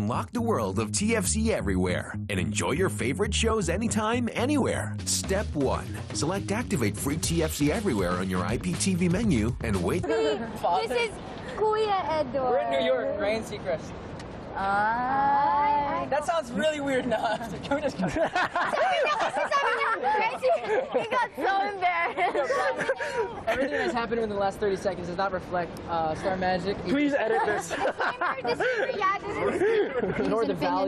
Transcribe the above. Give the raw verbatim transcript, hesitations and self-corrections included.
Unlock the world of T F C everywhere and enjoy your favorite shows anytime, anywhere. Step one. Select Activate Free T F C Everywhere on your I P T V menu and wait. This is Kuya Edward. We're in New York, Ryan Seacrest. Ah. That sounds really weird now. Can we just cut it? He got so embarrassed. Everything that's happened in the last thirty seconds does not reflect uh, Star Magic. Please edit this. Disclaimer, disclaimer, yeah, this is Nor the value.